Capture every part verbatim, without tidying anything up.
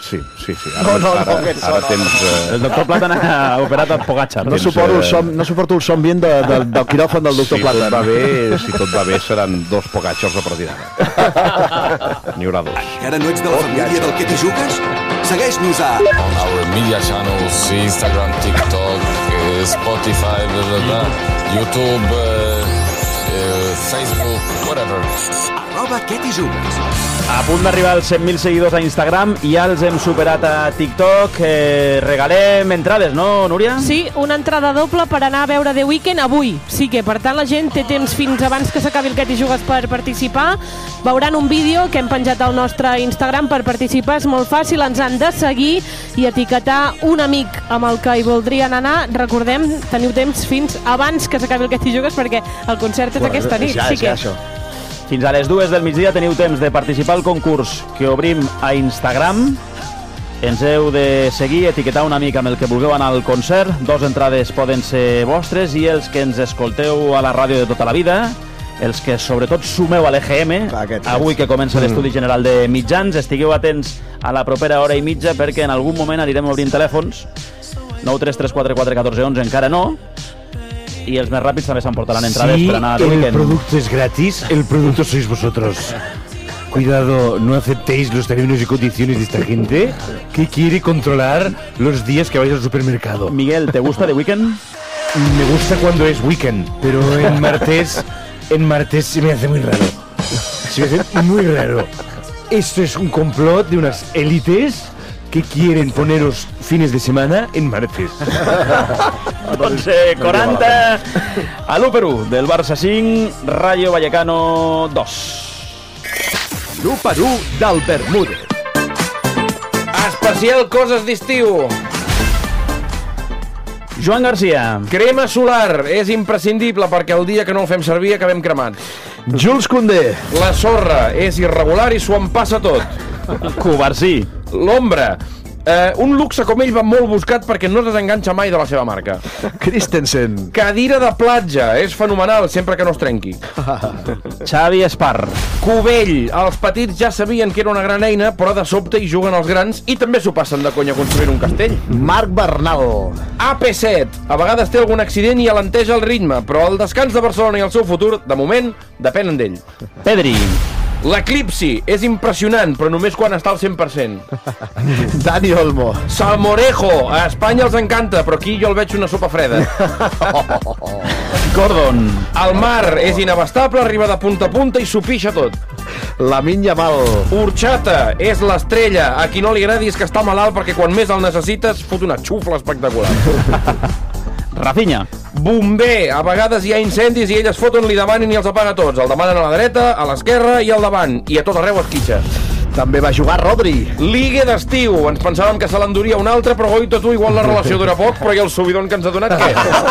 Sí, sí, sí. Ara, no, no, ara, no, ara, ara tens... Uh... El doctor Plata ha operat a Pogacar. No suporto el som, no suporto el som bien de, de, del quiròfan del doctor si Plata. Tot va bé, si tot va bé, seran dos Pogachars a partir d'ara. N'hi haurà dos. Encara no ets de la família del que t'hi jugues? Segueix-nos a... On our media channels, Instagram, TikTok, uh, Spotify, blah, blah, blah, YouTube, uh, uh, Facebook, whatever. Arroba què t'hi jugues. A punt d'arribar als cent mil seguidors a Instagram, ja els hem superat a TikTok. Eh, regalem entrades, no, Núria? Sí, una entrada doble per anar a veure The Weeknd avui. Sí que, per tant, la gent té temps fins abans que s'acabi el que t'hi jugues per participar. Veuran un vídeo que hem penjat al nostre Instagram per participar. És molt fàcil, ens han de seguir i etiquetar un amic amb el que hi voldrien anar. Recordem, teniu temps fins abans que s'acabi el que t'hi jugues perquè el concert és bueno, aquesta nit. Ja, sí que... ja, això. Fins a les dues del migdia teniu temps de participar al concurs que obrim a Instagram. Ens heu de seguir, etiquetar un amic amb el que vulgueu anar al concert. Dos entrades poden ser vostres i els que ens escolteu a la ràdio de tota la vida, els que sobretot sumeu a l'E G M, avui que comença l'Estudi General de Mitjans, estigueu atents a la propera hora i mitja perquè en algun moment anirem obrint telèfons. nou tres tres quatre quatre un quatre un u encara no. Y els més ràpids també s'emportaran entrades sí, per anar a el Weekend. producto es gratis, el producto sois vosotros. Cuidado, no aceptéis los términos y condiciones de esta gente que quiere controlar los días que vais al supermercado. Miguel, ¿te gusta The Weeknd? Me gusta cuando es weekend, pero en martes, en martes se me hace muy raro. Se me hace muy raro. Esto es un complot de unas élites que quieren poneros fines de semana en martes. Doncs eh, quaranta a l'u per u del Barça cinc, Rayo Vallecano dos. l'u per u del Bermúdez. Especial coses d'estiu. Joan Garcia. Crema solar és imprescindible perquè el dia que no el fem servir acabem cremats. Jules Koundé. La sorra és irregular i s'ho empassa tot. Covarsí. L'ombra. Eh, un luxe com ell va molt buscat perquè no es desenganxa mai de la seva marca. Christensen. Cadira de platja. És fenomenal sempre que no es trenqui. Xavi Espar. Cubell. Els petits ja sabien que era una gran eina, però de sobte hi juguen els grans i també s'ho passen de conya construint un castell. Marc Bernal. A P set. A vegades té algun accident i alenteja el ritme, però el descans de Barcelona i el seu futur, de moment, depenen d'ell. Pedri. L'eclipsi és impressionant, però només quan està al cent per cent. Dani Olmo. Salmorejo. A Espanya els encanta, però aquí jo el veig una sopa freda. Gordon. El mar és inabastable, arriba de punta a punta i s'ho pixa tot. Lamine Yamal. Horchata és l'estrella. A qui no li agradi és que està malalt perquè quan més el necessites fot una xufla espectacular. Rafinha. Bomber. A vegades hi ha incendis i ell es fot on li demanin i els apaga tots. El demanen a la dreta, a l'esquerra i al davant. I a tot arreu esquitxa. També va jugar Rodri. Ligue d'estiu. Ens pensàvem que se l'enduria un altre, però goito tu, igual la relació dura poc, però i el subidon que ens ha donat,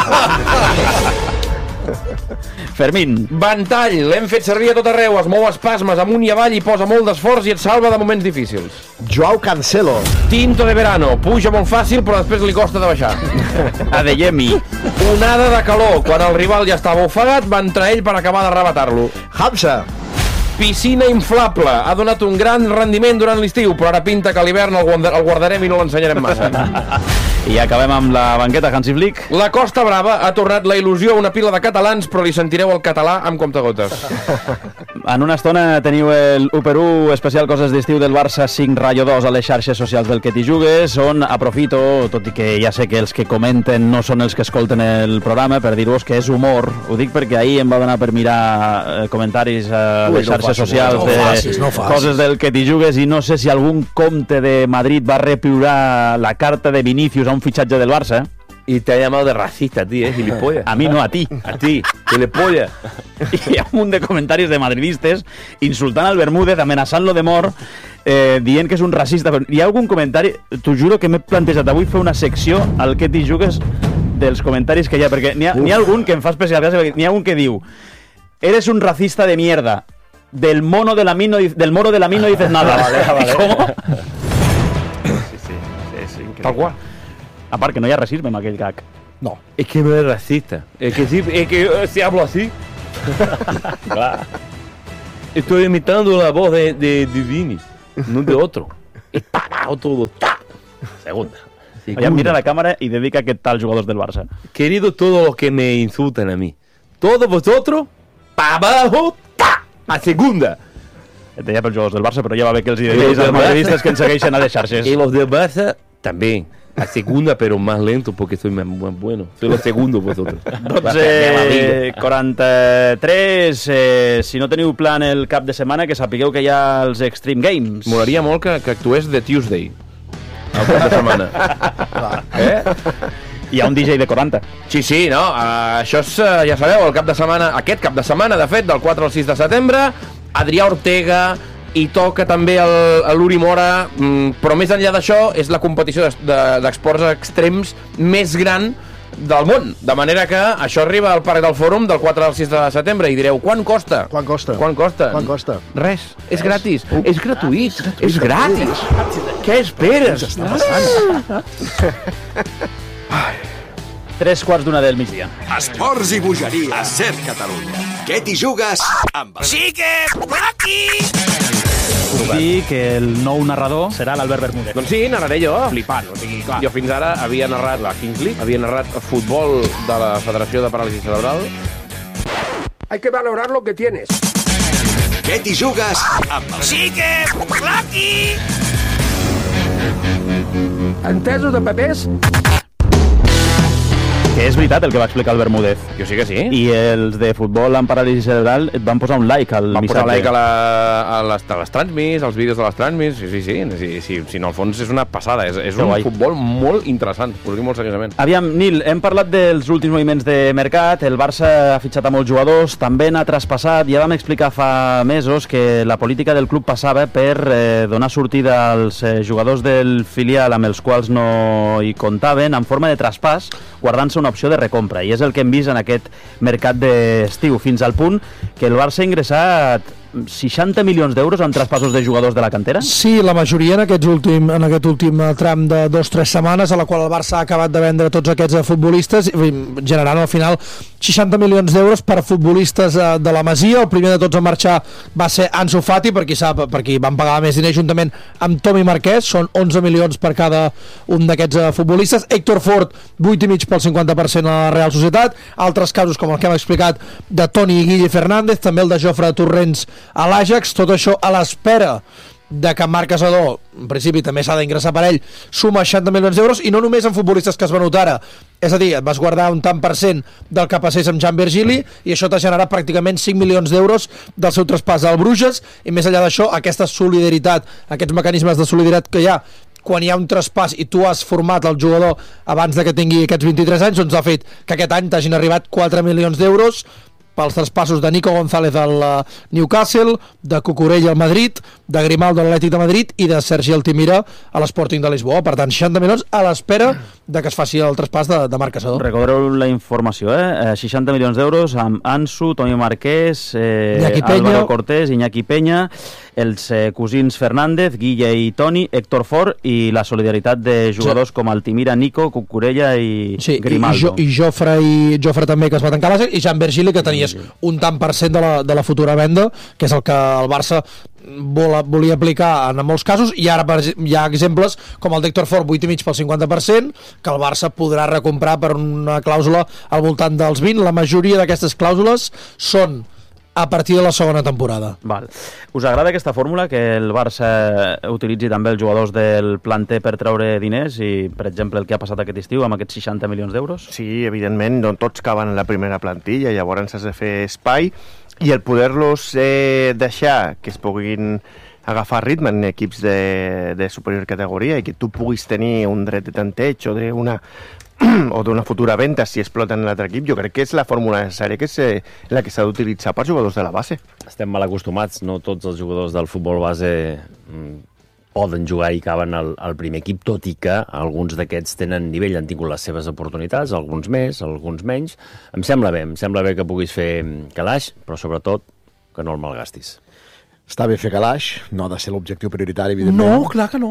què? Fermín. Ventall. L'hem fet servir a tot arreu. Es mou espasmes amunt i avall i posa molt d'esforç i et salva de moments difícils. Joao Cancelo. Tinto de verano. Puja molt fàcil, però després li costa de baixar. Adeyemi. Onada de calor. Quan el rival ja estava ofegat, va entrar ell per acabar de rebatar-lo. Hamza. Piscina inflable. Ha donat un gran rendiment durant l'estiu, però ara pinta que a l'hivern el, guarda el guardarem i no l'ensenyarem massa. I acabem amb la banqueta Hansi Flick. La Costa Brava ha tornat la il·lusió a una pila de catalans, però li sentireu el català amb comptagotes. En una estona teniu el u per u especial coses d'estiu del Barça cinc Rayo dos a les xarxes socials del que t'hi jugues, on aprofito, tot i que ja sé que els que comenten no són els que escolten el programa, per dir-vos que és humor. Ho dic perquè ahir em va donar per mirar eh, comentaris a les xarxes socials de coses del que t'hi jugues i no sé si algun compte de Madrid va repiurar la carta de Vinícius a un fitxatge del Barça. Y te ha llamado de racista a ti, ¿eh? Gilipollas. A mí no, a ti. A ti, gilipollas. I hi ha un munt de comentaris de madridistes insultant al Bermúdez, amenaçant-lo de mort, eh, dient que és un racista. Hi ha algun comentari, t'ho juro que m'he plantejat avui fer una secció al que t'hi jugues dels comentaris que hi ha, perquè n'hi ha, n'hi ha algun que em fa especial gràcia, perquè n'hi ha un que diu: eres un racista de mierda, del mono de la mino, del moro de la mino dices nada. Vale, vale. ¿Cómo? Sí, sí, es increíble. Tal qual. A part que no hi ha racisme en aquell gag. No. Es que no es racista. Es que sí, es que eh, si hablo así. Claro. Estoy imitando la voz de, de, de Vini, no de otro. abajo todo. ¡Ta! Segunda. Oye, mira la cámara y dedica qué tal jugadores del Barça. Querido todos los que me insultan a mí, todos vosotros, para abajo, ¡ta! A segunda. Et deia pels jugadors del Barça, però ja va bé que els hi dediquis als madridistes que ens segueixen a les xarxes. Y los del Barça también. A segunda, pero más lento, porque soy más, más bueno. Soy los segundos vosotros. dotze quaranta-tres. Eh, si no teniu plan el cap de setmana, que sapigueu que hi ha els Extreme Games. Molaria molt que, que actués de Tuesday. El cap de setmana. eh? Hi ha un D J de quaranta. Sí, sí, no, uh, això és, uh, ja sabeu, el cap de setmana, aquest cap de setmana, de fet, del quatre al sis de setembre, Adrià Ortega, i toca també el, l'Uri Mora, mm, però més enllà d'això, és la competició d'esports extrems més gran del món, de manera que això arriba al Parc del Fòrum del quatre al sis de setembre i direu, quan costa? Quan costa? Quan costa? Quan costa? Res, és gratis, uh, és gratuït, ah, és gratis. Què esperes? Què està passant? Tres quarts d'una del migdia. Esports i bogeria a Ser Catalunya. Què t'hi jugues amb... Chique, aquí! Puc dir que el nou narrador serà l'Albert Bermúdez. Doncs sí, narraré jo. Flipant, o sigui, clar. Jo fins ara havia narrat la Kings League, havia narrat futbol de la Federació de Paràlisi Cerebral. Hay que valorar lo que tienes. Què t'hi jugues amb... Chique, aquí! Entesos de papers? Que és veritat el que va explicar el Bermúdez. Jo sí que sí. I els de futbol amb paràlisi cerebral et van posar un like al van missatge. Van posar like a, la, a, les, a les transmis, als vídeos de les transmis. Sí, sí, sí. sí, sí, sí no, al fons és una passada. És, és un guai. Futbol molt interessant. Us dic molt seriosament. Aviam, Nil, hem parlat dels últims moviments de mercat. El Barça ha fitxat a molts jugadors. També n'ha traspassat. Ja vam explicar fa mesos que la política del club passava per eh, donar sortida als eh, jugadors del filial amb els quals no hi comptaven en forma de traspàs, guardant-se una opció de recompra, i és el que hem vist en aquest mercat d'estiu, fins al punt que el Barça ha ingressat seixanta milions d'euros en traspassos de jugadors de la cantera? Sí, la majoria en, aquests últim, en aquest últim tram de dos o tres setmanes, a la qual el Barça ha acabat de vendre tots aquests futbolistes, generant al final seixanta milions d'euros per futbolistes de la Masia. El primer de tots a marxar va ser Ansu Fati, per qui sap, per qui van pagar més diners juntament amb Tomi Marquès, són onze milions per cada un d'aquests futbolistes. Héctor Ford, vuit i mig pel cinquanta per cent a la Real Societat. Altres casos, com el que hem explicat, de Toni i Guille Fernández, també el de Jofre Torrents a l'Ajax, tot això a l'espera de que Marc Casador, en principi també s'ha d'ingressar per ell, suma seixanta milions d'euros, i no només en futbolistes que es venut ara, és a dir, et vas guardar un tant per cent del que passés amb Jan Virgili, i això t'ha generat pràcticament cinc milions d'euros del seu traspàs al Bruges, i més enllà d'això, aquesta solidaritat, aquests mecanismes de solidaritat que hi ha quan hi ha un traspàs i tu has format el jugador abans de que tingui aquests vint-i-tres anys, doncs ha fet que aquest any t'hagin arribat quatre milions d'euros pels traspassos de Nico González al Newcastle, de Cucurella al Madrid, de Grimaldo a l'Atlètic de Madrid i de Sergi Altimira a l'Sporting de Lisboa. Per tant, seixanta milions a l'espera de que es faci el traspàs de, de Marc Casador. Recordeu la informació, eh? seixanta milions d'euros amb Ansu, Toni Marquès, eh, Álvaro Cortés, Iñaki Peña, els eh, cosins Fernández, Guille i Toni, Héctor Ford, i la solidaritat de jugadors sí. com Altimira, Nico, Cucurella i sí, Grimaldo. I, jo, i Jofre i Jofre també, que es va tancar l'Àger, i Jan Virgili, que tenies un tant per cent de la, de la futura venda, que és el que el Barça vol, volia aplicar en molts casos, i ara per, hi ha exemples com el d'Héctor Ford, vuit i mig pel cinquanta per cent, que el Barça podrà recomprar per una clàusula al voltant dels vint. La majoria d'aquestes clàusules són a partir de la segona temporada. Val. Us agrada aquesta fórmula, que el Barça utilitzi també els jugadors del planter per treure diners, i, per exemple, el que ha passat aquest estiu amb aquests seixanta milions d'euros? Sí, evidentment, no tots caben en la primera plantilla, llavors has de fer espai, i el poder-los eh, deixar que es puguin agafar ritme en equips de, de superior categoria, i que tu puguis tenir un dret de tanteig o d'una o d'una futura venda si exploten l'altre equip, jo crec que és la fórmula necessària, que és eh, la que s'ha d'utilitzar per jugadors de la base. Estem mal acostumats, no tots els jugadors del futbol base mm, poden jugar i caben al, al primer equip, tot i que alguns d'aquests tenen nivell, han tingut les seves oportunitats, alguns més, alguns menys. Em sembla bé, em sembla bé que puguis fer calaix, però sobretot que no el malgastis. Està bé fer calaix, no ha de ser l'objectiu prioritari, evidentment. No, clar que no.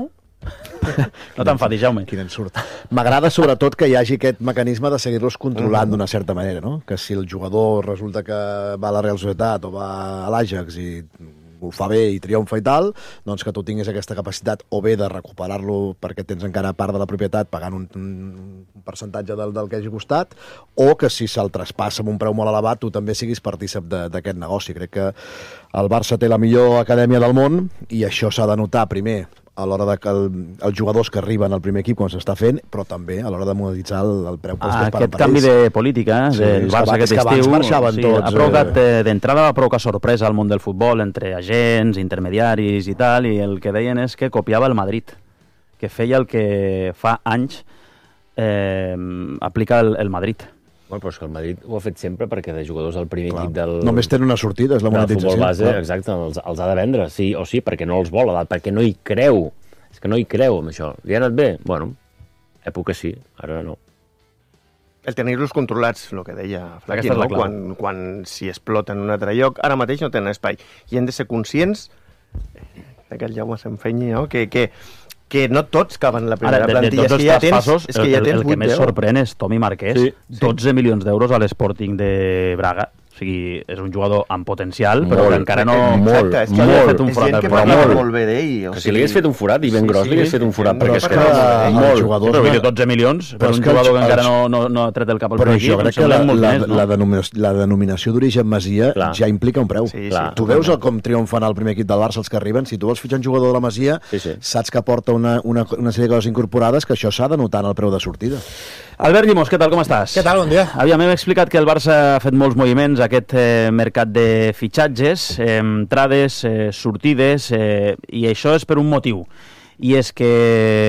No t'enfadis, Jaume. Quin ensurt. M'agrada sobretot que hi hagi aquest mecanisme de seguir-los controlant d'una certa manera, no? Que si el jugador resulta que va a la Real Societat o va a l'Ajax i ho fa bé i triomfa i tal, doncs que tu tinguis aquesta capacitat o bé de recuperar-lo perquè tens encara part de la propietat pagant un, un percentatge del, del que hagi costat, o que si se'l traspassa amb un preu molt elevat tu també siguis partícip d'aquest negoci. Crec que el Barça té la millor acadèmia del món i això s'ha de notar primer a l'hora de que el, els jugadors que arriben al primer equip quan s'està fent, però també a l'hora de monetitzar el, el preu que els ah, tens per aquest canvi de política sí, del Barça aquest estiu sí, tots, ha provocat eh, d'entrada va provocar sorpresa al món del futbol entre agents, intermediaris i tal, i el que deien és que copiava el Madrid, que feia el que fa anys eh, aplica el, el Madrid. Bueno, però és que el Madrid ho ha fet sempre perquè de jugadors al primer Clar. equip del... Només tenen una sortida, és la monetització. Del futbol base, clar. Exacte, els, els ha de vendre, sí o sí, perquè no els vol, perquè no hi creu. És que no hi creu amb això. Li ha anat bé? Bueno, època sí, ara no. El tenir-los controlats, el que deia Flaqui, no? quan, quan s'hi exploten en un altre lloc, ara mateix no tenen espai. I hem de ser conscients, que el Jaume s'emfenyi, no? que... que que no tots caben la primera Ara, de, plantilla. de tots els traspassos, és que ja el, el, el que més sorprèn és Tomi Marquès, sí, sí. dotze milions d'euros a l'Sporting de Braga. O sigui, és un jugador amb potencial, molt, però que encara no... Molt, exacte, és que molt, ha fet un forat, però molt, molt bé d'ell. Que si li hagués fet un forat, i ben sí, gros, sí, li hagués fet un forat, perquè és que... Molt, jugadors... Però dotze milions, per un jugador que encara no, no, no ha tret el cap al però jo crec que la, la, més, no? la, denominació, la denominació d'origen Masia clar. ja implica un preu. Sí, sí, tu veus el, com triomfen al primer equip del Barça els que arriben, si tu vols fitxar un jugador de la Masia, sí, sí. saps que porta una, una, una sèrie de coses incorporades que això s'ha de notar en el preu de sortida. Albert Llimós, què tal, com estàs? Què tal, bon dia. Aviam, hem explicat que el Barça ha fet molts moviments aquest eh, mercat de fitxatges, eh, entrades, eh, sortides, eh, i això és per un motiu. I és que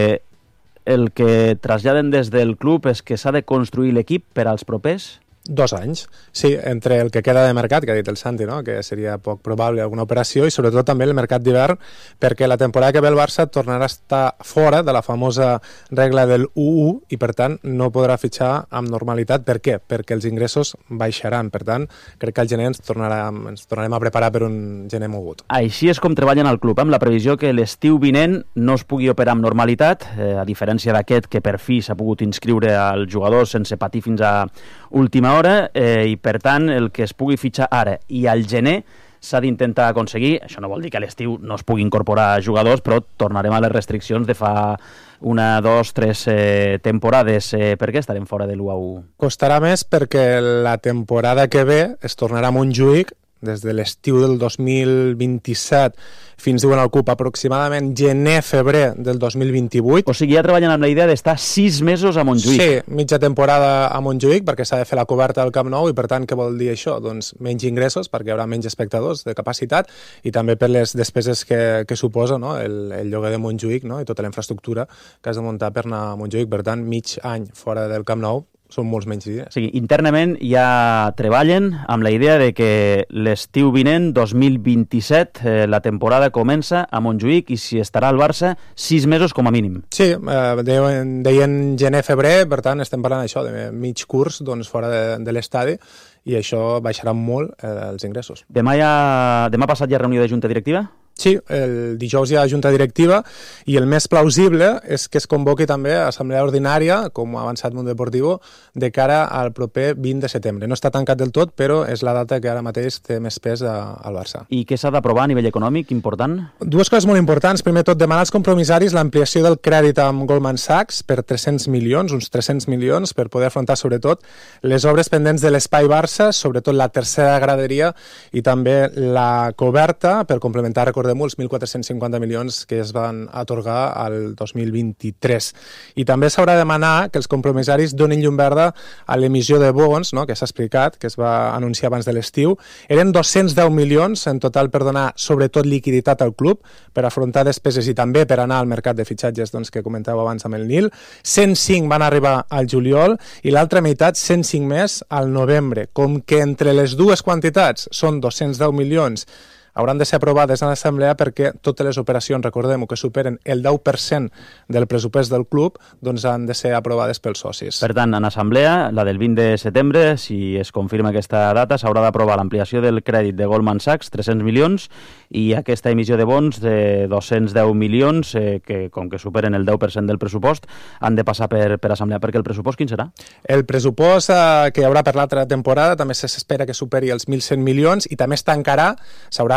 el que traslladen des del club és que s'ha de construir l'equip per als propers... Dos anys. Sí, entre el que queda de mercat, que ha dit el Santi, no? que seria poc probable alguna operació, i sobretot també el mercat d'hivern, perquè la temporada que ve el Barça tornarà a estar fora de la famosa regla del u u i, per tant, no podrà fitxar amb normalitat. Per què? Perquè els ingressos baixaran. Per tant, crec que al gener ens, tornarà, ens tornarem a preparar per un gener mogut. Així és com treballen al club, amb la previsió que l'estiu vinent no es pugui operar amb normalitat, eh, a diferència d'aquest que per fi s'ha pogut inscriure als jugadors sense patir fins a última hora, eh, i per tant el que es pugui fitxar ara i al gener s'ha d'intentar aconseguir. Això no vol dir que a l'estiu no es pugui incorporar jugadors, però tornarem a les restriccions de fa una, dos, tres eh, temporades. Eh, per què estarem fora de l'u a u? Costarà més perquè la temporada que ve es tornarà a Montjuïc des de l'estiu del dos mil vint-i-set fins, diuen al CUP, aproximadament gener-febrer del dos mil vint-i-vuit. O sigui, ja treballen amb la idea d'estar sis mesos a Montjuïc. Sí, mitja temporada a Montjuïc, perquè s'ha de fer la coberta del Camp Nou, i per tant, què vol dir això? Doncs menys ingressos, perquè hi haurà menys espectadors de capacitat, i també per les despeses que, que suposa, no? el, el lloguer de Montjuïc, no? i tota la infraestructura que has de muntar per anar a Montjuïc. Per tant, mig any fora del Camp Nou són molts menys dies. O sigui, internament ja treballen amb la idea de que l'estiu vinent, dos mil vint-i-set, eh, la temporada comença a Montjuïc i s'hi estarà al Barça sis mesos com a mínim. Sí, eh, deien, deien gener-febrer, per tant estem parlant d'això, de mig curs doncs, fora de, de l'estadi, i això baixarà molt eh, els ingressos. Demà, ja, demà passat hi ha reunió de junta directiva? Sí, el dijous hi ha junta directiva i el més plausible és que es convoqui també assemblea ordinària, com ha avançat Mundo Deportivo, de cara al proper vint de setembre. No està tancat del tot, però és la data que ara mateix té més pes a, al Barça. I què s'ha d'aprovar a nivell econòmic important? Dues coses molt importants. Primer tot, demanar als compromissaris l'ampliació del crèdit amb Goldman Sachs per tres-cents milions, uns tres-cents milions, per poder afrontar sobretot les obres pendents de l'Espai Barça, sobretot la tercera graderia i també la coberta, per complementar, recordem, els mil quatre-cents cinquanta milions que es van atorgar al dos mil vint-i-tres. I també s'haurà de demanar que els compromissaris donin llum verda a l'emissió de bons, no?, que s'ha explicat, que es va anunciar abans de l'estiu. Eren dos-cents deu milions en total per donar sobretot liquiditat al club, per afrontar despeses i també per anar al mercat de fitxatges, doncs, que comentàveu abans amb el Nil. cent cinc van arribar al juliol i l'altra meitat, cent cinc més, al novembre. Com que entre les dues quantitats són dos-cents deu milions, hauran de ser aprovades en l'assemblea perquè totes les operacions, recordem-ho, que superen el deu per cent del pressupost del club, doncs han de ser aprovades pels socis. Per tant, en assemblea, la del vint de setembre, si es confirma aquesta data, s'haurà d'aprovar l'ampliació del crèdit de Goldman Sachs, tres-cents milions, i aquesta emissió de bons de dos-cents deu milions, eh, que com que superen el deu per cent del pressupost, han de passar per, per assemblea. Perquè el pressupost quin serà? El pressupost eh, que hi haurà per l'altra temporada també s'espera que superi els mil cent milions i també es tancarà, s'haurà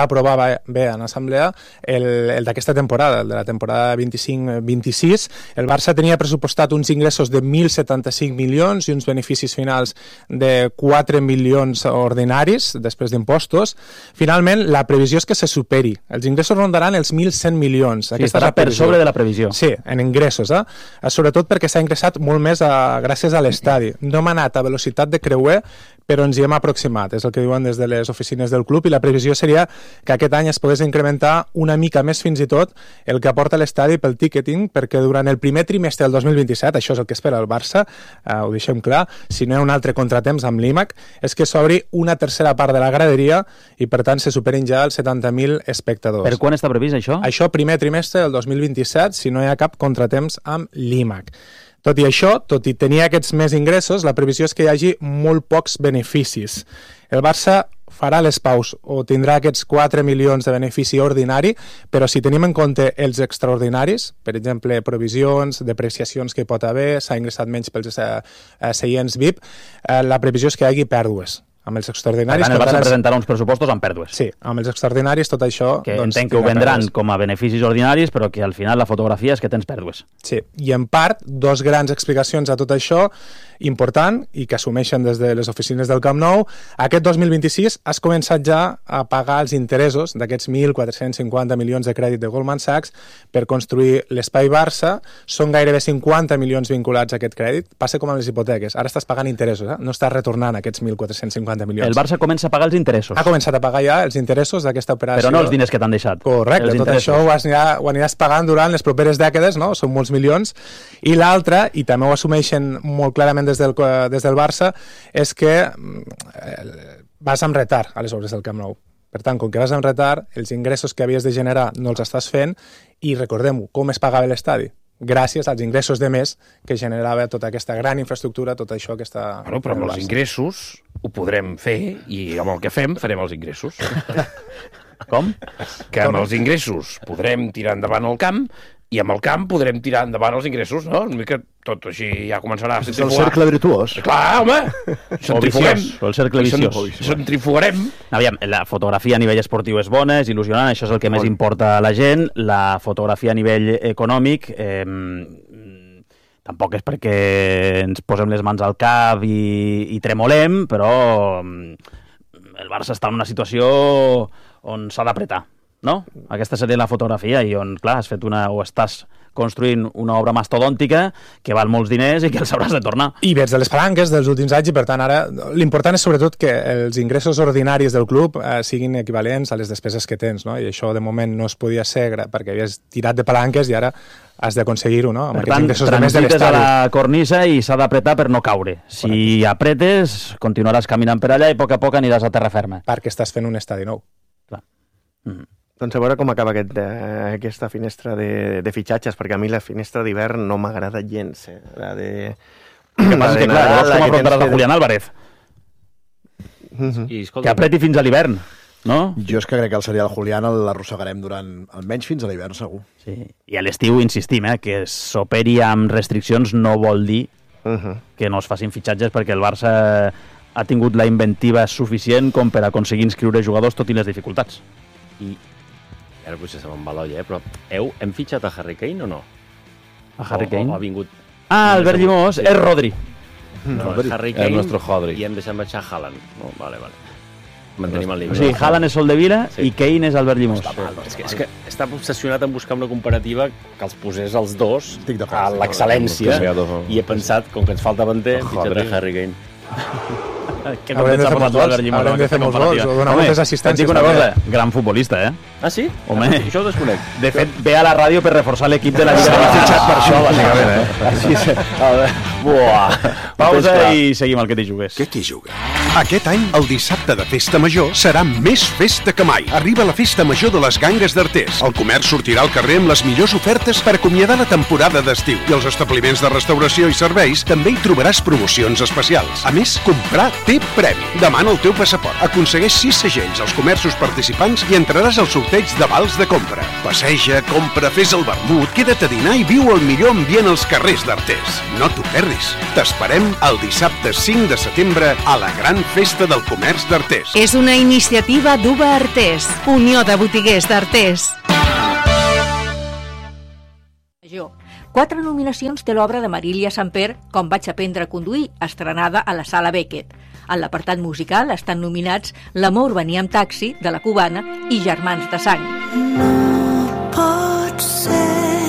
aprovar bé en assemblea el, el d'aquesta temporada, el de la temporada vint-i-cinc vint-i-sis. El Barça tenia pressupostat uns ingressos de mil setanta-cinc milions i uns beneficis finals de quatre milions ordinaris després d'impostos. Finalment, la previsió és que se superi. Els ingressos rondaran els mil cent milions. Sí, estarà per sobre de la previsió. Sí, en ingressos, eh? Sobretot perquè s'ha ingressat molt més a, gràcies a l'estadi. No hem anat a velocitat de creuer, però ens hi hem aproximat, és el que diuen des de les oficines del club, i la previsió seria que aquest any es pogués incrementar una mica més fins i tot el que aporta l'estadi pel ticketing, perquè durant el primer trimestre del dos mil vint-i-set, això és el que espera el Barça, eh, ho deixem clar, si no hi ha un altre contratemps amb l'I M A C, és que s'obri una tercera part de la graderia i per tant se superin ja els setanta mil espectadors. Per quan està previst això? Això primer trimestre del dos mil vint-i-set, si no hi ha cap contratemps amb l'I M A C. Tot i això, tot i tenir aquests més ingressos, la previsió és que hi hagi molt pocs beneficis. El Barça farà les paus o tindrà aquests quatre milions de benefici ordinari, però si tenim en compte els extraordinaris, per exemple, provisions, depreciacions que hi pot haver, s'ha ingressat menys pels eh, seients V I P, eh, la previsió és que hi hagi pèrdues. Amb els extraordinaris... Per tant, el Barça presentarà uns pressupostos amb pèrdues. Sí, amb els extraordinaris tot això... Que doncs, entenc que ho vendran pèrdues com a beneficis ordinaris, però que al final la fotografia és que tens pèrdues. Sí, i en part, dos grans explicacions a tot això, important, i que assumeixen des de les oficines del Camp Nou. Aquest dos mil vint-i-sis has començat ja a pagar els interessos d'aquests mil quatre-cents cinquanta milions de crèdit de Goldman Sachs per construir l'Espai Barça. Són gairebé cinquanta milions vinculats a aquest crèdit. Passa com amb les hipoteques. Ara estàs pagant interessos, eh? No estàs retornant aquests mil quatre-cents cinquanta milions. El Barça comença a pagar els interessos. Ha començat a pagar ja els interessos d'aquesta operació. Però no els diners que t'han deixat. Correcte, tot això ho, anirà, ho aniràs pagant durant les properes dècades, no? Són molts milions. I l'altra, i també ho assumeixen molt clarament des del, des del Barça, és que eh, vas amb retard a les obres del Camp Nou. Per tant, com que vas amb retard, els ingressos que havies de generar no els estàs fent, i recordem-ho, com es pagava l'estadi? Gràcies als ingressos de més que generava tota aquesta gran infraestructura, tot això que està... Bueno, però amb els ingressos ho podrem fer i amb el que fem farem els ingressos. Com? Que amb els ingressos podrem tirar endavant el camp i amb el camp podrem tirar endavant els ingressos, no? Una mica tot així ja començarà a centrifugar. És el cercle virtuós. Clar, home! Centrifuguem. O el cercle viciós. Centrifugarem. Aviam, la fotografia a nivell esportiu és bona, és il·lusionant, això és el que més importa a la gent. La fotografia a nivell econòmic... Eh, tampoc és perquè ens posem les mans al cap i, i tremolem, però el Barça està en una situació on s'ha d'apretar, no? Aquesta seria la fotografia i on, clar, has fet una, o estàs construint una obra mastodòntica que val molts diners i que els hauràs de tornar. I vens de les palanques dels últims anys i, per tant, ara l'important és sobretot que els ingressos ordinaris del club eh, siguin equivalents a les despeses que tens, no? I això de moment no es podia ser perquè havies tirat de palanques i ara has d'aconseguir-ho, no? Amb per tant, transites a la cornisa i s'ha d'apretar per no caure. Si correcte. Apretes, continuaràs caminant per allà i a poc a poc aniràs a terra ferma. Perquè estàs fent un estadi nou. Clar. Mm. Doncs a veure com acaba aquest, eh, aquesta finestra de, de fitxatges, perquè a mi la finestra d'hivern no m'agrada gens. Eh? La de... El que passa és que, clar, llavors com afrontaràs a Julián Álvarez? Mm-hmm. I, escolta, que apreti fins a l'hivern, no? Jo és que crec que el serial Julián l'arrossegarem durant almenys fins a l'hivern, segur. Sí. I a l'estiu insistim, eh, que s'operi amb restriccions no vol dir uh-huh. que no es facin fitxatges, perquè el Barça ha tingut la inventiva suficient com per aconseguir inscriure jugadors tot i les dificultats. I ara potser se me'n va l'olla, eh? Però heu, hem fitxat a Harry Kane o no? A Harry o, Kane? O ha vingut... Ah, Albert Llimós, sí. És Rodri. No, Rodri. és Harry Kane el nostre Rodri. I hem deixat marxar Haaland. No, vale, vale. Mantenim el límit. O sigui, Haaland és Soldevila sí. i Kane és Albert Llimós. No mal, és, que, és que estava obsessionat en buscar una comparativa que els posés els dos a l'excel·lència i he pensat, com que ens falta davanter, hem fitxat a Harry Kane. Que haurem de fer molts gols, haurem de fer molts gols o donar moltes assistències. Et dic una cosa, gran futbolista, eh? Ah, sí? Home, ah, això ho desconec. De fet, ve a la ràdio per reforçar l'equip de la Lliga. S'ha fitxat per això, bàsicament, eh? Sí, sí. Buah. Pausa i seguim el que t'hi jugues. Què t'hi jugues? Aquest any, el dissabte de Festa Major serà més festa que mai. Arriba la Festa Major de les Gangues d'Artés. El comerç sortirà al carrer amb les millors ofertes per acomiadar la temporada d'estiu. I als establiments de restauració i serveis també hi trobaràs promocions especials. A més, comprar té premi. Demana el teu passaport. Aconsegueix sis segells als comerços participants i entraràs al sorteig de vals de compra. Passeja, compra, fes el vermut, queda't a dinar i viu el millor ambient als carrers d'Artés. No t'ho perdis. T'esperem el dissabte cinc de setembre a la Gran Gran Festa del Comerç d'Artés. És una iniciativa d'U B A Artés, Unió de Botiguers d'Artés. Quatre nominacions té l'obra de Marília Samper, Com vaig aprendre a conduir, estrenada a la Sala Beckett. En l'apartat musical estan nominats L'amor venia amb taxi, de la cubana, i Germans de sang. No pot ser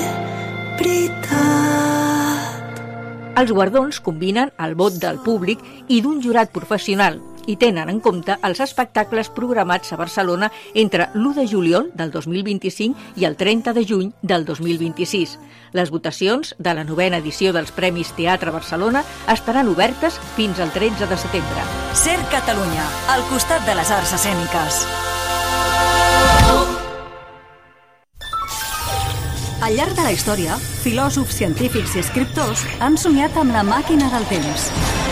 veritat. Els guardons combinen el vot del públic i d'un jurat professional i tenen en compte els espectacles programats a Barcelona entre l'u de juliol del dos mil vint-i-cinc i el trenta de juny del dos mil vint-i-sis. Les votacions de la novena edició dels Premis Teatre Barcelona estaran obertes fins al tretze de setembre. Ser Catalunya, al costat de les arts escèniques. Al llarg de la història, filòsofs, científics i escriptors han somiat amb la màquina del temps.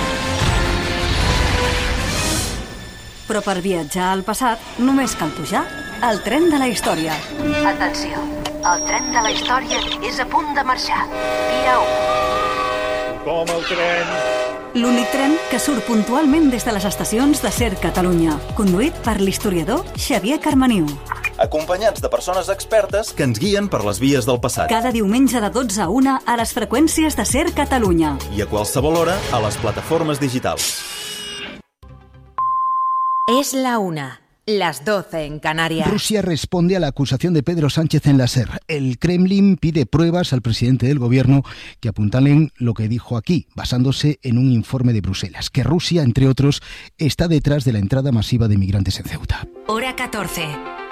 Però per viatjar al passat només cal pujar al tren de la història. Atenció, el tren de la història és a punt de marxar. Via u. Com el tren. L'únic tren que surt puntualment des de les estacions de Ser Catalunya, conduït per l'historiador Xavier Carmaniu. Acompanyats de persones expertes que ens guien per les vies del passat. Cada diumenge de dotze a una a les freqüències de Ser Catalunya. I a qualsevol hora a les plataformes digitals. Es la una, las doce en Canarias. Rusia responde a la acusación de Pedro Sánchez en la SER. El Kremlin pide pruebas al presidente del gobierno que apuntalan lo que dijo aquí, basándose en un informe de Bruselas, que Rusia, entre otros, está detrás de la entrada masiva de migrantes en Ceuta. Hora catorce.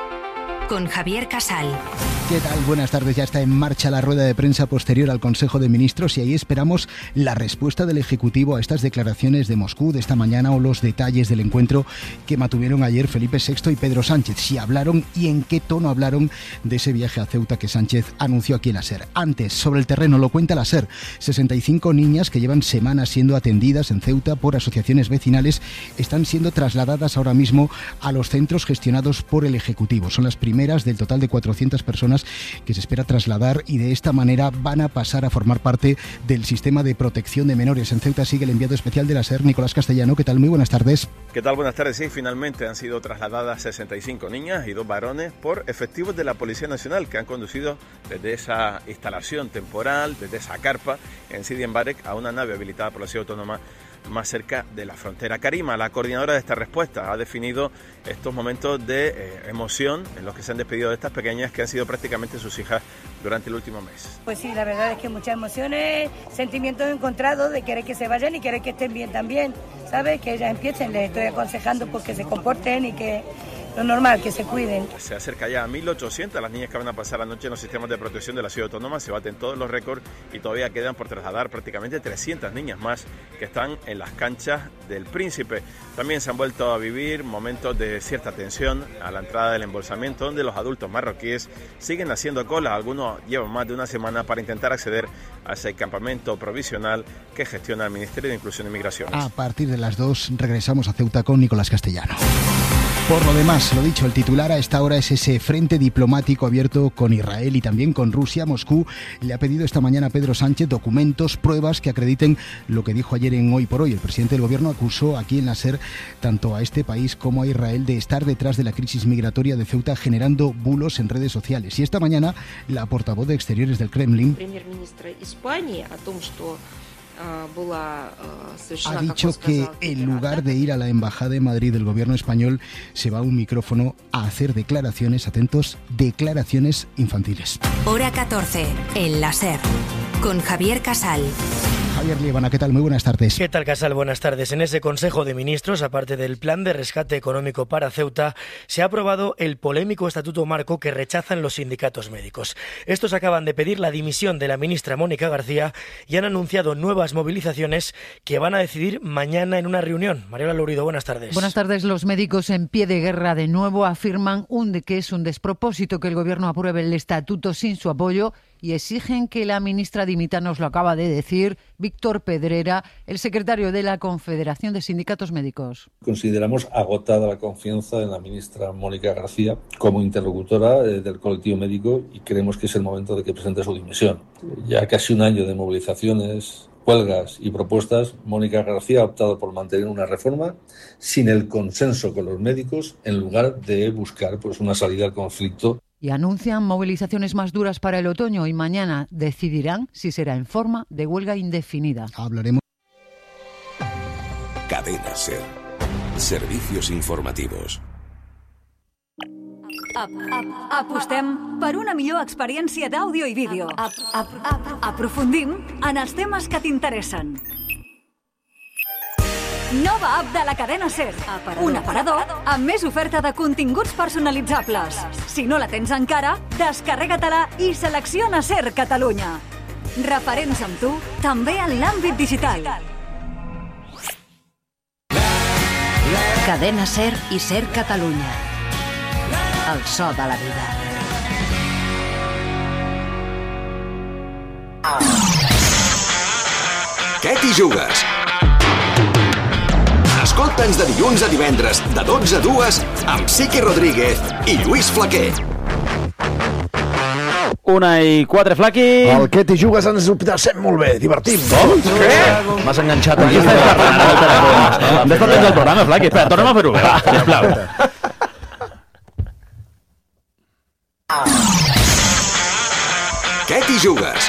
Con Javier Casal. ¿Qué tal? Buenas tardes. Ya está en marcha la rueda de prensa posterior al Consejo de Ministros y ahí esperamos la respuesta del Ejecutivo a estas declaraciones de Moscú de esta mañana o los detalles del encuentro que mantuvieron ayer Felipe sexto y Pedro Sánchez. Si hablaron y en qué tono hablaron de ese viaje a Ceuta que Sánchez anunció aquí en la SER. Antes, sobre el terreno, lo cuenta la SER. sesenta y cinco niñas que llevan semanas siendo atendidas en Ceuta por asociaciones vecinales están siendo trasladadas ahora mismo a los centros gestionados por el Ejecutivo. Son las primeras del total de cuatrocientas personas que se espera trasladar y de esta manera van a pasar a formar parte del sistema de protección de menores. En Ceuta sigue el enviado especial de la SER, Nicolás Castellano. ¿Qué tal? Muy buenas tardes. ¿Qué tal? Buenas tardes. Sí, finalmente han sido trasladadas sesenta y cinco niñas y dos varones por efectivos de la Policía Nacional que han conducido desde esa instalación temporal, desde esa carpa en Sidi Mbarek a una nave habilitada por la Ciudad Autónoma más cerca de la frontera. Karima, la coordinadora de esta respuesta, ha definido estos momentos de eh, emoción en los que se han despedido de estas pequeñas que han sido prácticamente sus hijas durante el último mes. Pues sí, la verdad es que muchas emociones, sentimientos encontrados de querer que se vayan y querer que estén bien también, ¿sabes? Que ellas empiecen, les estoy aconsejando pues que se comporten y que lo normal, que se cuiden. Se acerca ya a mil ochocientas las niñas que van a pasar la noche en los sistemas de protección de la Ciudad Autónoma, se baten todos los récords y todavía quedan por trasladar prácticamente trescientas niñas más que están en las canchas del Príncipe. También se han vuelto a vivir momentos de cierta tensión a la entrada del embolsamiento, donde los adultos marroquíes siguen haciendo cola. Algunos llevan más de una semana para intentar acceder a ese campamento provisional que gestiona el Ministerio de Inclusión y Migraciones. A partir de las dos regresamos a Ceuta con Nicolás Castellano. Por lo demás, lo dicho, el titular a esta hora es ese frente diplomático abierto con Israel y también con Rusia. Moscú le ha pedido esta mañana a Pedro Sánchez documentos, pruebas que acrediten lo que dijo ayer en Hoy por Hoy. El presidente del gobierno acusó aquí en la SER tanto a este país como a Israel de estar detrás de la crisis migratoria de Ceuta generando bulos en redes sociales. Y esta mañana la portavoz de Exteriores del Kremlin ha dicho que en lugar de ir a la Embajada de Madrid del gobierno español se va a un micrófono a hacer declaraciones, atentos, declaraciones infantiles. Hora catorce, en la SER, con Javier Casal. Javier Liebana, ¿qué tal? Muy buenas tardes. ¿Qué tal, Casal? Buenas tardes. En ese Consejo de Ministros, aparte del plan de rescate económico para Ceuta, se ha aprobado el polémico Estatuto Marco que rechazan los sindicatos médicos. Estos acaban de pedir la dimisión de la ministra Mónica García y han anunciado nuevas movilizaciones que van a decidir mañana en una reunión. Mariola Lourido, buenas tardes. Buenas tardes. Los médicos en pie de guerra de nuevo afirman un de que es un despropósito que el Gobierno apruebe el Estatuto sin su apoyo y exigen que la ministra dimita, nos lo acaba de decir Víctor Pedrera, el secretario de la Confederación de Sindicatos Médicos. Consideramos agotada la confianza en la ministra Mónica García como interlocutora eh, del colectivo médico y creemos que es el momento de que presente su dimisión. Ya casi un año de movilizaciones huelgas y propuestas, Mónica García ha optado por mantener una reforma sin el consenso con los médicos en lugar de buscar pues, una salida al conflicto. Y anuncian movilizaciones más duras para el otoño y mañana decidirán si será en forma de huelga indefinida. Hablaremos. Cadena SER. Servicios informativos. Ap, ap, apostem per una millor experiència d'àudio i vídeo. Ap, ap, ap, aprofundim en els temes que t'interessen. Nova app de la cadena SER. Aparador. Un aparador amb més oferta de continguts personalitzables. Si no la tens encara, descarrega-te-la i selecciona SER Catalunya. Referents amb tu, també en l'àmbit digital. Cadena SER i SER Catalunya. El so de la vida. Què t'hi jugues? Escolta'ns de dilluns a divendres, de dotze a dues, amb Siqui Rodríguez i Lluís Flaquer. Una i quatre, Flaqui. El Què t'hi jugues ens ho passem molt bé, divertim. Com? Què? M'has enganxat aquí. Aquí estàs parlant al telèfon. Hem d'estar tens el programa, Flaqui. Espera, tornem a fer-ho. Va, sisplau. Què t'hi jugues?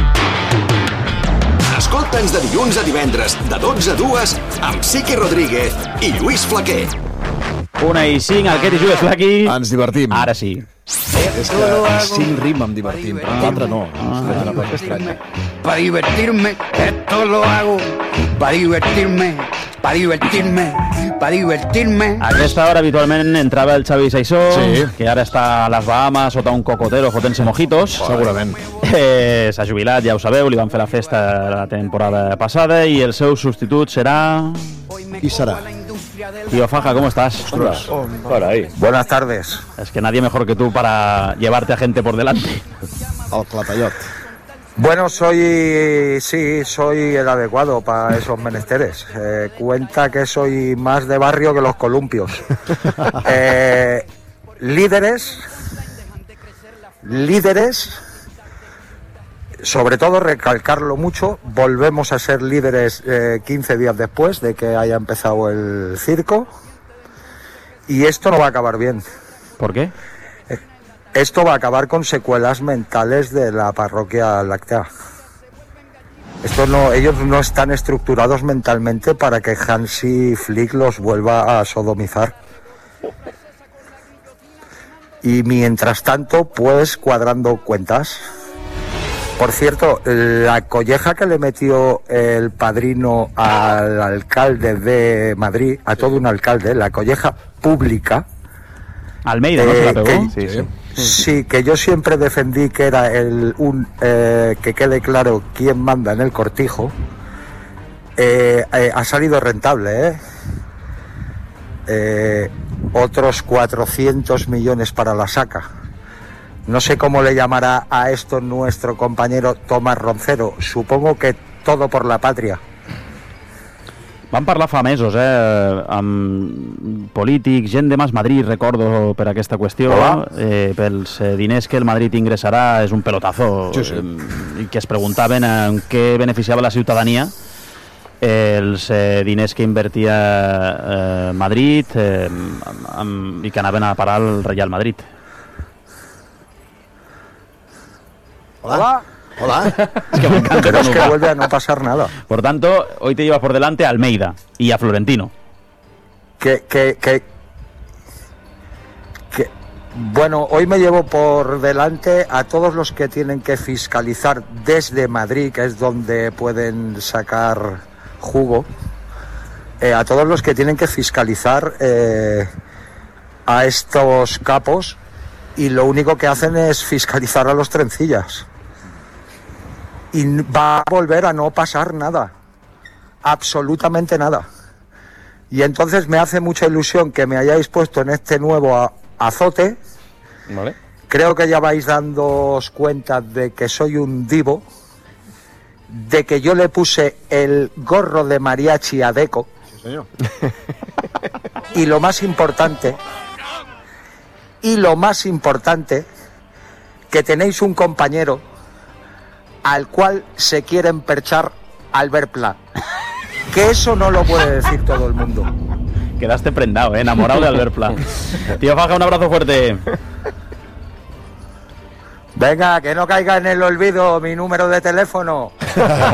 Escolta'ns de dilluns a divendres, de dotze a dues, amb Siqui Rodríguez i Lluís Flaquer. Una i cinc, el Què t'hi jugues, Flaqui. Ens divertim. Ara sí. És que cinc rima amb divertim, però quatre no. És una cosa estranya. Para divertirme, esto lo hago. Para divertirme, para divertirme, para divertirme. A aquesta hora habitualment entrava el Xavi Saissó, sí. que ara està a les Bahamas sota un cocotero fotent-se mojitos. Segurament. Eh, S'ha jubilat, ja ho sabeu, li van fer la festa la temporada passada i el seu substitut serà... Qui serà? Tío Faja, ¿cómo estás? Ostras. Caray. Buenas tardes. Es que nadie mejor que tú para llevarte a gente por delante. El Clatallot. Bueno, soy, sí, soy el adecuado para esos menesteres. Eh, cuenta que soy más de barrio que los columpios. Eh, líderes, líderes, sobre todo recalcarlo mucho, volvemos a ser líderes eh, quince días después de que haya empezado el circo. Y esto no va a acabar bien. ¿Por qué? Esto va a acabar con secuelas mentales de la parroquia láctea. Esto no, ellos no están estructurados mentalmente para que Hansi Flick los vuelva a sodomizar. Y mientras tanto, pues cuadrando cuentas. Por cierto, la colleja que le metió el padrino al alcalde de Madrid, a todo un alcalde, la colleja pública. Almeida, ¿no? Eh, se la pegó. Que, sí, sí. Sí, que yo siempre defendí que era el un eh, que quede claro quién manda en el cortijo. Eh, eh, ha salido rentable, ¿eh? Eh, otros cuatrocientos millones para la saca. No sé cómo le llamará a esto nuestro compañero Tomás Roncero. Supongo que todo por la patria. Vam parlar fa mesos, eh, amb polítics, gent de Mas Madrid, recordo, per aquesta qüestió, eh, pels diners que el Madrid ingressarà, és un pelotazo, sí, sí. Eh, i que es preguntaven en què beneficiava la ciutadania eh, els eh, diners que invertia eh, Madrid eh, amb, amb, i que anaven a parar al Real Madrid. Hola. Hola. Es que me encanta. Pero es que vuelve a no pasar nada. Por tanto, hoy te lleva por delante a Almeida y a Florentino. Que, que, que, que, bueno, hoy me llevo por delante a todos los que tienen que fiscalizar desde Madrid, que es donde pueden sacar jugo, eh, a todos los que tienen que fiscalizar eh, a estos capos, y lo único que hacen es fiscalizar a los trencillas. Y va a volver a no pasar nada, absolutamente nada. Y entonces me hace mucha ilusión que me hayáis puesto en este nuevo azote. Vale. Creo que ya vais dándoos cuenta de que soy un divo, de que yo le puse el gorro de mariachi a Deco. Sí, señor. Y lo más importante, y lo más importante, que tenéis un compañero al cual se quieren perchar Albert Pla. Que eso no lo puede decir todo el mundo. Quedaste prendado, ¿eh? Enamorado de Albert Pla. Tío Faja, un abrazo fuerte. Venga, que no caiga en el olvido mi número de teléfono.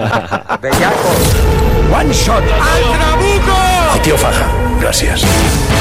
Bellaco. One shot. ¡Al trabuco! Tío Faja, gracias.